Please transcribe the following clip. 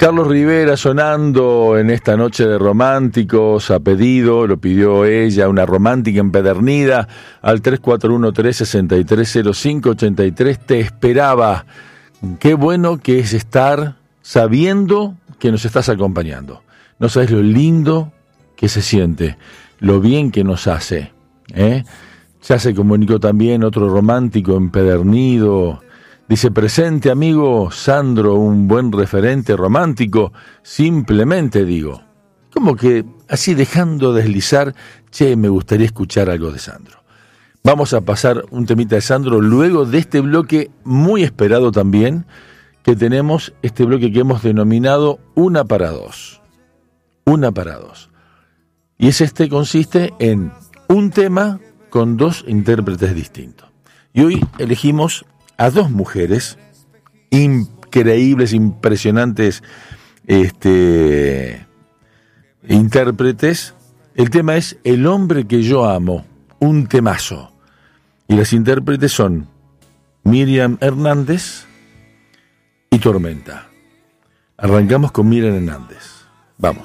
Carlos Rivera sonando en esta noche de románticos, a pedido, lo pidió ella, una romántica empedernida, al 3413-630583, te esperaba. Qué bueno que es estar sabiendo que nos estás acompañando. No sabes lo lindo que se siente, lo bien que nos hace, ¿eh? Ya se comunicó también otro romántico empedernido. Dice, presente amigo Sandro, un buen referente romántico, simplemente digo. Como que así dejando deslizar, che, me gustaría escuchar algo de Sandro. Vamos a pasar un temita de Sandro luego de este bloque muy esperado también, que tenemos este bloque que hemos denominado Una para Dos. Una para Dos. Y consiste en un tema con dos intérpretes distintos. Y hoy elegimos a dos mujeres increíbles, impresionantes intérpretes. El tema es El hombre que yo amo, un temazo. Y las intérpretes son Miriam Hernández y Tormenta. Arrancamos con Miriam Hernández. Vamos.